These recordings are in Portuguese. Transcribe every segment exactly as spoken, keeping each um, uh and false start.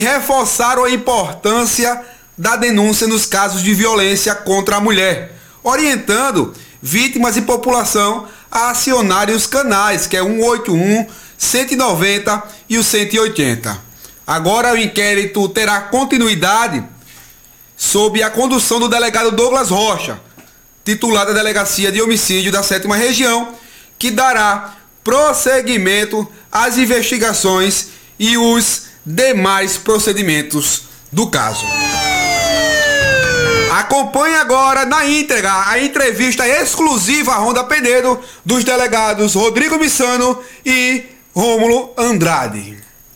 reforçaram a importância da denúncia nos casos de violência contra a mulher, orientando vítimas e população a acionarem os canais, que é um oito um, cento e noventa e o cento e oitenta. Agora o inquérito terá continuidade sob a condução do delegado Douglas Rocha, titular da Delegacia de Homicídio da sétima Região, que dará prosseguimento às investigações e os demais procedimentos do caso. Acompanhe agora na íntegra a entrevista exclusiva à Ronda Penedo dos delegados Rodrigo Missano e Rômulo Andrade.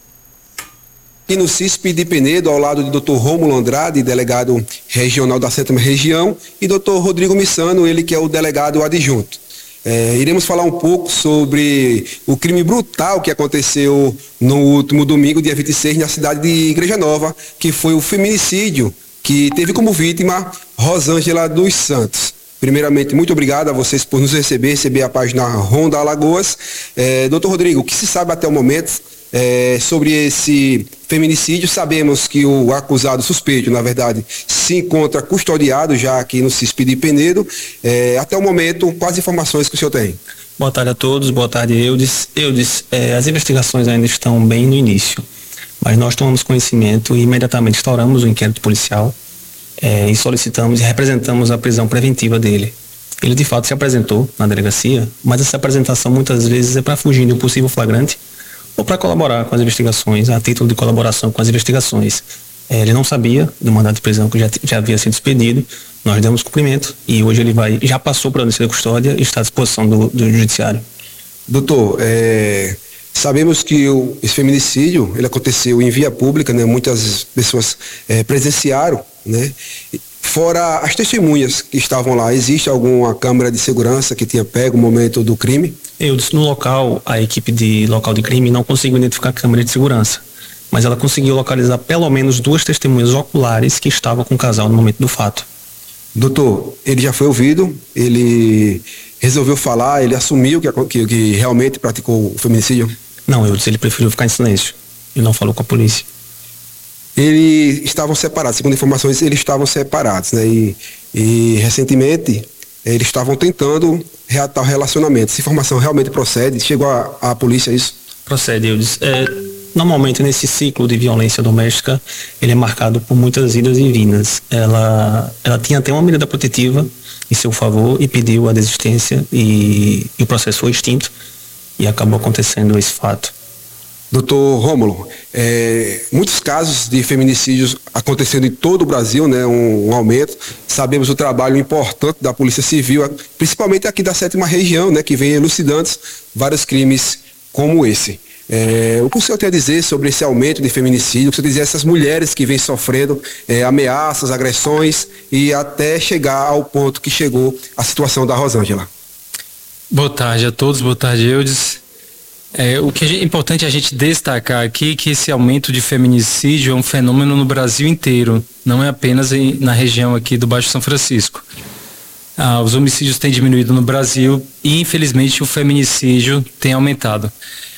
Aqui no CISP de Penedo, ao lado de doutor Rômulo Andrade, delegado regional da sétima Região, e doutor Rodrigo Missano, ele que é o delegado adjunto. É, iremos falar um pouco sobre o crime brutal que aconteceu no último domingo, dia vinte e seis, na cidade de Igreja Nova, que foi o feminicídio que teve como vítima Rosângela dos Santos. Primeiramente, muito obrigado a vocês por nos receber, receber a página Ronda Alagoas. É, doutor Rodrigo, o que se sabe até o momento é, sobre esse feminicídio? Sabemos que o acusado suspeito, na verdade, se encontra custodiado já aqui no CISP de Penedo. É, até o momento, quais informações que o senhor tem? Boa tarde a todos, boa tarde, Eudes. Eudes, é, as investigações ainda estão bem no início, mas nós tomamos conhecimento e imediatamente instauramos o inquérito policial é, e solicitamos e representamos a prisão preventiva dele. Ele de fato se apresentou na delegacia, mas essa apresentação muitas vezes é para fugir de um possível flagrante ou para colaborar com as investigações, a título de colaboração com as investigações. É, ele não sabia do mandato de prisão que já, já havia sido expedido, nós demos cumprimento e hoje ele vai, já passou para a audiência de custódia e está à disposição do, do judiciário. Doutor, é, sabemos que o, esse feminicídio ele aconteceu em via pública, né? Muitas pessoas é, presenciaram, né? Fora as testemunhas que estavam lá, existe alguma câmera de segurança que tenha pego o momento do crime? Eu disse, no local, a equipe de local de crime não conseguiu identificar a câmera de segurança, mas ela conseguiu localizar pelo menos duas testemunhas oculares que estavam com o casal no momento do fato. Doutor, ele já foi ouvido, ele resolveu falar, ele assumiu que, que, que realmente praticou o feminicídio? Não, eu disse, ele preferiu ficar em silêncio, ele não falou com a polícia. Eles estavam separados, segundo informações, eles estavam separados, né? E, e recentemente eles estavam tentando reatar o relacionamento. Essa informação realmente procede? Chegou à polícia isso? Procede, eu disse. É, normalmente nesse ciclo de violência doméstica, ele é marcado por muitas idas e vindas. Ela, ela tinha até uma medida protetiva em seu favor e pediu a desistência e, e o processo foi extinto e acabou acontecendo esse fato. Doutor Rômulo, é, muitos casos de feminicídios acontecendo em todo o Brasil, né, um, um aumento. Sabemos o trabalho importante da Polícia Civil, principalmente aqui da sétima Região, né, que vem elucidando vários crimes como esse. É, o que o senhor tem a dizer sobre esse aumento de feminicídio? O que o senhor dizer essas mulheres que vêm sofrendo é, ameaças, agressões e até chegar ao ponto que chegou a situação da Rosângela? Boa tarde a todos, boa tarde, Eudes. É, o que é importante a gente destacar aqui é que esse aumento de feminicídio é um fenômeno no Brasil inteiro, não é apenas em, na região aqui do Baixo São Francisco. Ah, os homicídios têm diminuído no Brasil e, infelizmente, o feminicídio tem aumentado.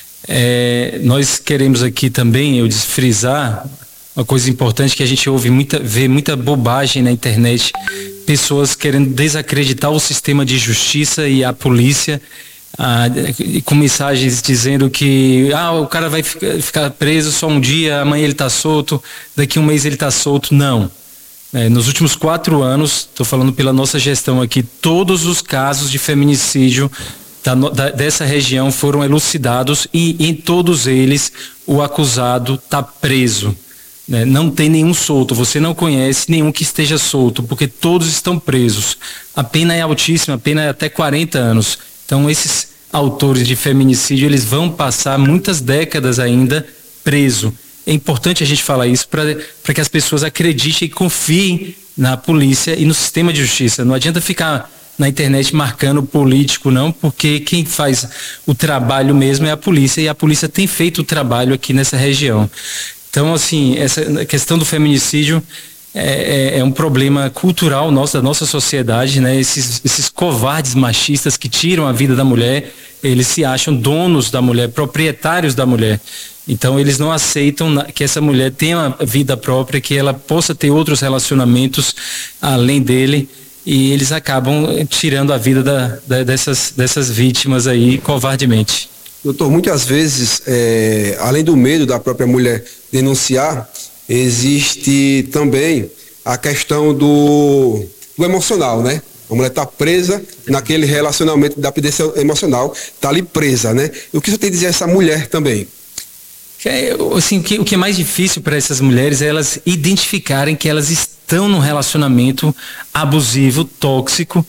É, nós queremos aqui também, eu desfrisar, uma coisa importante que a gente ouve muita, vê muita bobagem na internet, pessoas querendo desacreditar o sistema de justiça e a polícia, Ah, com mensagens dizendo que ah, o cara vai ficar preso só um dia, amanhã ele está solto, daqui a um mês ele está solto. Não. É, nos últimos quatro anos, estou falando pela nossa gestão aqui, todos os casos de feminicídio da, da, dessa região foram elucidados e em todos eles o acusado está preso. Né? Não tem nenhum solto, você não conhece nenhum que esteja solto, porque todos estão presos. A pena é altíssima, a pena é até quarenta anos. Então, esses autores de feminicídio, eles vão passar muitas décadas ainda preso. É importante a gente falar isso para que as pessoas acreditem e confiem na polícia e no sistema de justiça. Não adianta ficar na internet marcando político, não, porque quem faz o trabalho mesmo é a polícia, e a polícia tem feito o trabalho aqui nessa região. Então, assim, essa questão do feminicídio É, é, é um problema cultural nosso, da nossa sociedade, né? Esses, esses covardes machistas que tiram a vida da mulher, eles se acham donos da mulher, proprietários da mulher. Então eles não aceitam que essa mulher tenha uma vida própria, que ela possa ter outros relacionamentos além dele, e eles acabam tirando a vida da, da, dessas, dessas vítimas aí covardemente. Doutor, muitas vezes, é, além do medo da própria mulher denunciar, existe também a questão do, do emocional, né? A mulher está presa naquele relacionamento da dependência emocional, está ali presa, né? E o que você tem a dizer a essa mulher também? É, assim, o, que, o que é mais difícil para essas mulheres é elas identificarem que elas estão num relacionamento abusivo, tóxico,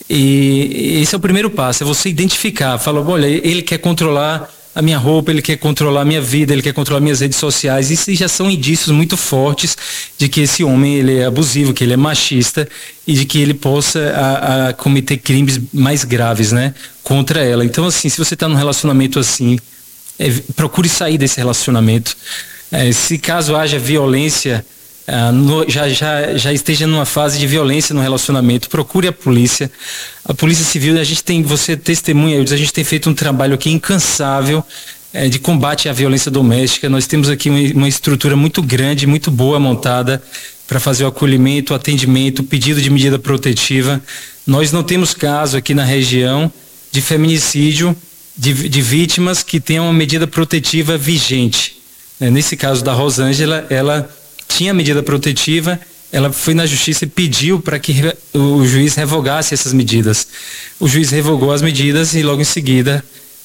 e esse é o primeiro passo, é você identificar, falar, olha, ele quer controlar a minha roupa, ele quer controlar a minha vida, ele quer controlar minhas redes sociais. Isso já são indícios muito fortes de que esse homem ele é abusivo, que ele é machista e de que ele possa a, a cometer crimes mais graves, né, contra ela. Então, assim, se você está num relacionamento assim, é, procure sair desse relacionamento. É, se caso haja violência, ah, no, já, já, já esteja numa fase de violência no relacionamento, procure a polícia. A Polícia Civil, a gente tem, você testemunha, a gente tem feito um trabalho aqui incansável é, de combate à violência doméstica. Nós temos aqui uma, uma estrutura muito grande, muito boa montada para fazer o acolhimento, o atendimento, o pedido de medida protetiva. Nós não temos caso aqui na região de feminicídio de, de vítimas que tenham uma medida protetiva vigente. É, nesse caso da Rosângela, ela tinha medida protetiva, ela foi na justiça e pediu para que o juiz revogasse essas medidas. O juiz revogou as medidas e logo em seguida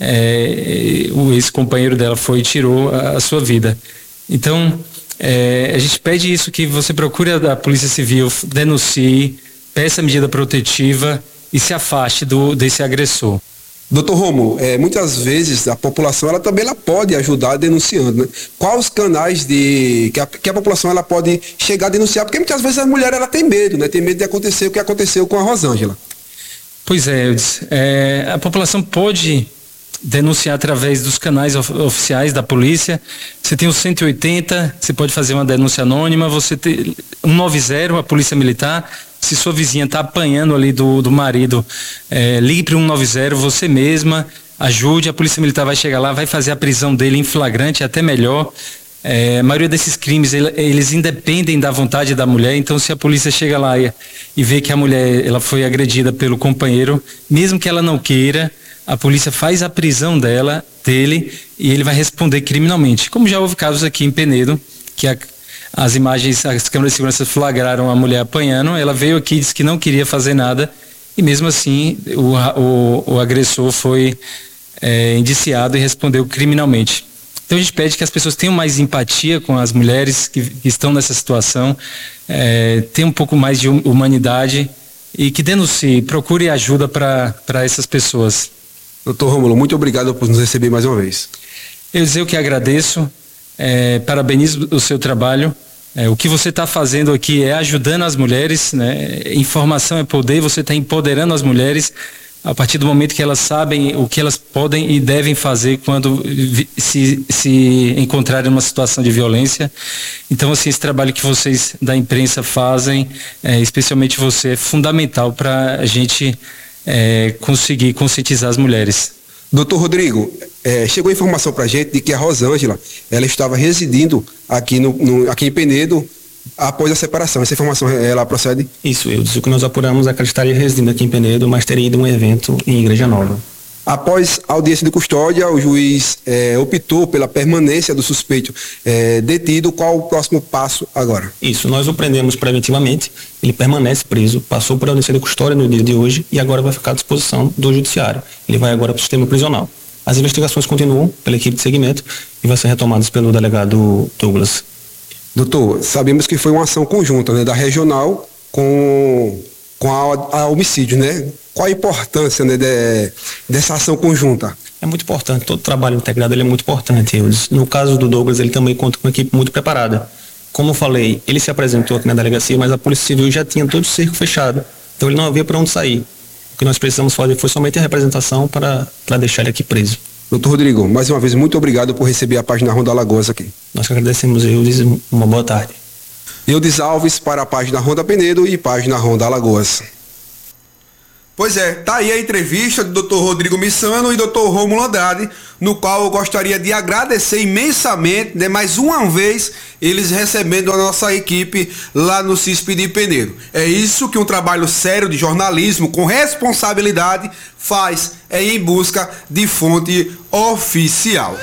é, o ex-companheiro dela foi e tirou a, a sua vida. Então, é, a gente pede isso, que você procure a, a Polícia Civil, denuncie, peça medida protetiva e se afaste do, desse agressor. Doutor Rômulo, é, muitas vezes a população ela também ela pode ajudar denunciando, né? Quais os canais de, que, a, que a população ela pode chegar a denunciar? Porque muitas vezes a mulher ela tem medo, né? Tem medo de acontecer o que aconteceu com a Rosângela. Pois é, Eudes, é, a população pode denunciar através dos canais of, oficiais da polícia. Você tem o cento e oitenta, você pode fazer uma denúncia anônima, você tem cento e noventa, a Polícia Militar. Se sua vizinha está apanhando ali do, do marido, é, ligue para o cento e noventa, você mesma, ajude, a Polícia Militar vai chegar lá, vai fazer a prisão dele em flagrante, até melhor. É, a maioria desses crimes, eles independem da vontade da mulher, então se a polícia chega lá e, e vê que a mulher ela foi agredida pelo companheiro, mesmo que ela não queira, a polícia faz a prisão dela, dele, e ele vai responder criminalmente. Como já houve casos aqui em Penedo, que a As imagens, as câmeras de segurança flagraram a mulher apanhando, ela veio aqui e disse que não queria fazer nada e mesmo assim o, o, o agressor foi é, indiciado e respondeu criminalmente. Então a gente pede que as pessoas tenham mais empatia com as mulheres que, que estão nessa situação, é, tenham um pouco mais de humanidade e que denuncie, procure ajuda para essas pessoas. Doutor Rômulo, muito obrigado por nos receber mais uma vez. Eu dizer o que agradeço. É, parabenizo o seu trabalho. É, o que você está fazendo aqui é ajudando as mulheres, né? Informação é poder, você está empoderando as mulheres a partir do momento que elas sabem o que elas podem e devem fazer quando se, se encontrarem numa situação de violência. Então, assim, esse trabalho que vocês da imprensa fazem, é, especialmente você, é fundamental para a gente é, conseguir conscientizar as mulheres. Doutor Rodrigo, é, chegou a informação para a gente de que a Rosângela ela estava residindo aqui, no, no, aqui em Penedo após a separação. Essa informação ela procede? Isso, eu disse o que nós apuramos é que ela estaria residindo aqui em Penedo, mas teria ido a um evento em Igreja Nova. Após a audiência de custódia, o juiz é, optou pela permanência do suspeito é, detido. Qual o próximo passo agora? Isso, nós o prendemos preventivamente, ele permanece preso, passou por audiência de custódia no dia de hoje e agora vai ficar à disposição do judiciário. Ele vai agora para o sistema prisional. As investigações continuam pela equipe de segmento e vai ser retomadas pelo delegado Douglas. Doutor, sabemos que foi uma ação conjunta, né, da regional com, com a, a homicídio, né? Qual a importância, né, de, dessa ação conjunta? É muito importante, todo trabalho integrado ele é muito importante. No caso do Douglas, ele também conta com uma equipe muito preparada. Como eu falei, ele se apresentou aqui na delegacia, mas a Polícia Civil já tinha todo o cerco fechado, então ele não havia para onde sair. O que nós precisamos fazer foi somente a representação para, para deixar ele aqui preso. Doutor Rodrigo, mais uma vez, muito obrigado por receber a página Ronda Alagoas aqui. Nós que agradecemos, Eudes, uma boa tarde. Eudes Alves para a página Ronda Penedo e página Ronda Alagoas. Pois é, tá aí a entrevista do doutor Rodrigo Missano e doutor Rômulo Andrade, no qual eu gostaria de agradecer imensamente, né, mais uma vez, eles recebendo a nossa equipe lá no CISP de Penedo. É isso que um trabalho sério de jornalismo, com responsabilidade, faz, é ir em busca de fonte oficial.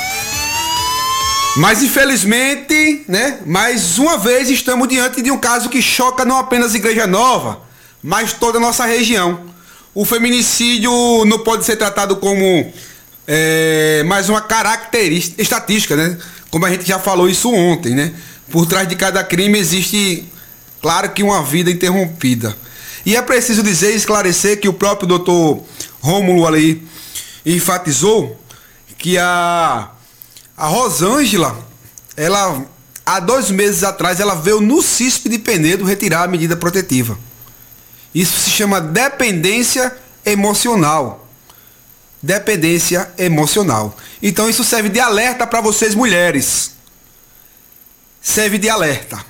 Mas infelizmente, né, mais uma vez estamos diante de um caso que choca não apenas Igreja Nova, mas toda a nossa região. O feminicídio não pode ser tratado como é, mais uma característica, estatística, né? Como a gente já falou isso ontem, né? Por trás de cada crime existe, claro que uma vida interrompida. E é preciso dizer e esclarecer que o próprio doutor Rômulo ali enfatizou que a, a Rosângela, ela, há dois meses atrás, ela veio no CISP de Penedo retirar a medida protetiva. Isso se chama dependência emocional. Dependência emocional. Então isso serve de alerta para vocês mulheres. Serve de alerta.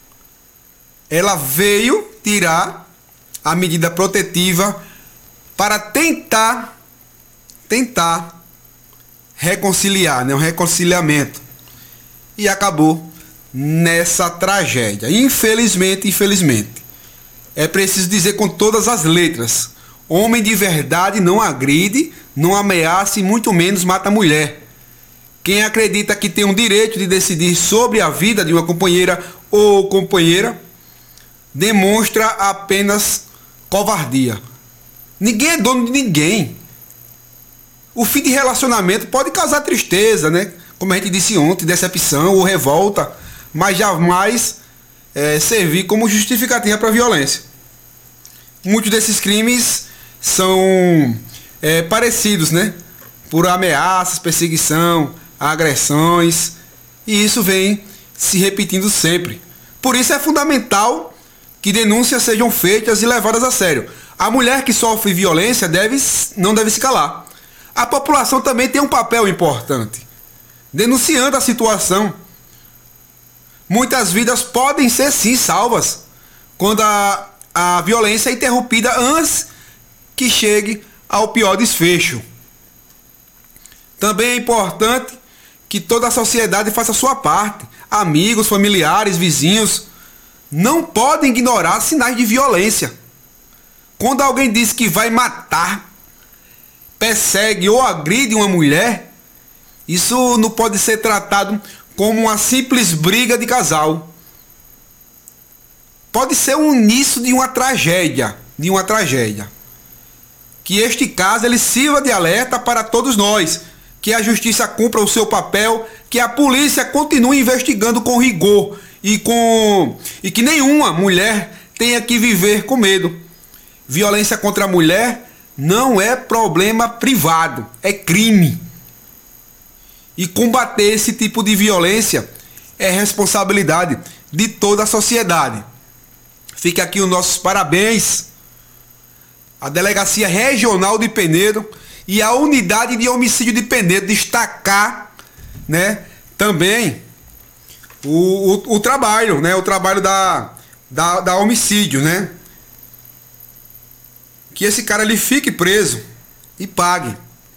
Ela veio tirar a medida protetiva para tentar, tentar reconciliar, né? Um reconciliamento. E acabou nessa tragédia. Infelizmente, infelizmente. É preciso dizer com todas as letras: homem de verdade não agride, não ameaça e muito menos mata a mulher. Quem acredita que tem o direito de decidir sobre a vida de uma companheira ou companheira, demonstra apenas covardia. Ninguém é dono de ninguém. O fim de relacionamento pode causar tristeza, né? Como a gente disse ontem, decepção ou revolta, mas jamais é, servir como justificativa para a violência. Muitos desses crimes são é, parecidos, né? Por ameaças, perseguição, agressões, e isso vem se repetindo sempre. Por isso é fundamental que denúncias sejam feitas e levadas a sério. A mulher que sofre violência deve, não deve se calar. A população também tem um papel importante, denunciando a situação. Muitas vidas podem ser sim salvas quando a, a violência é interrompida antes que chegue ao pior desfecho. Também é importante que toda a sociedade faça a sua parte. Amigos, familiares, vizinhos não podem ignorar sinais de violência. Quando alguém diz que vai matar, persegue ou agride uma mulher, isso não pode ser tratado como uma simples briga de casal. Pode ser o início de uma tragédia, de uma tragédia. Que este caso ele sirva de alerta para todos nós, que a justiça cumpra o seu papel, que a polícia continue investigando com rigor e com e que nenhuma mulher tenha que viver com medo. Violência contra a mulher não é problema privado, é crime. E combater esse tipo de violência é responsabilidade de toda a sociedade. Fica aqui os nossos parabéns à Delegacia Regional de Penedo e à Unidade de Homicídio de Penedo, destacar, né, também o, o, o trabalho, né, o trabalho da, da, da homicídio, né? Que esse cara ele fique preso e pague.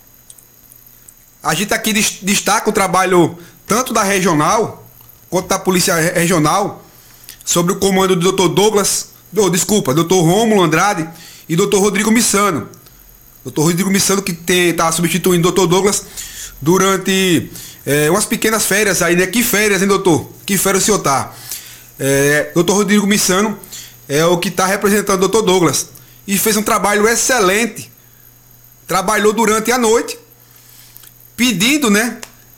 A gente aqui destaca o trabalho tanto da regional quanto da Polícia Regional, sobre o comando do doutor Douglas, do, desculpa, doutor Rômulo Andrade e doutor Rodrigo Missano. doutor Rodrigo Missano que está substituindo o doutor Douglas durante é, umas pequenas férias aí, né? Que férias, hein, doutor? Que férias o senhor tá? É, doutor Rodrigo Missano é o que está representando o doutor Douglas e fez um trabalho excelente. Trabalhou durante a noite, pedindo, né,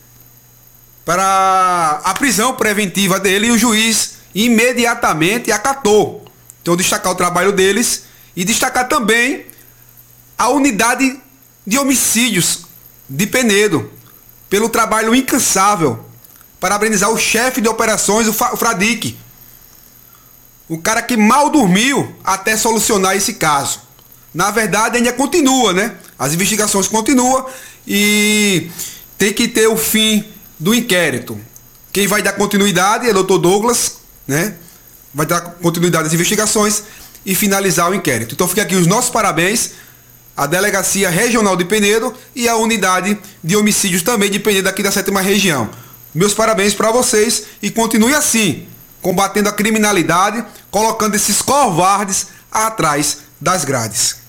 para a prisão preventiva dele, e o juiz imediatamente acatou. Então destacar o trabalho deles e destacar também a unidade de homicídios de Penedo, pelo trabalho incansável, parabenizar o chefe de operações, o Fradique, o cara que mal dormiu até solucionar esse caso. Na verdade ainda continua, né? As investigações continuam e tem que ter o fim do inquérito. Quem vai dar continuidade é o doutor Douglas, né? Vai dar continuidade às investigações e finalizar o inquérito. Então fica aqui os nossos parabéns à Delegacia Regional de Penedo e à Unidade de Homicídios também de Penedo aqui da sétima Região. Meus parabéns para vocês e continue assim, combatendo a criminalidade, colocando esses covardes atrás das grades.